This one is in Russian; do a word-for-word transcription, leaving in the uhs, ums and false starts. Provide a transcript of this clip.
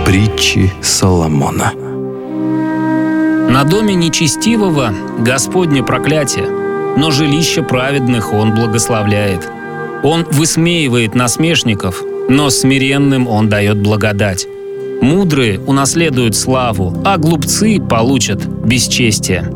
Притчи Соломона. На доме нечестивого Господне проклятие, но жилище праведных Он благословляет. Он высмеивает насмешников, но смиренным Он дает благодать. Мудрые унаследуют славу, а глупцы получат бесчестие.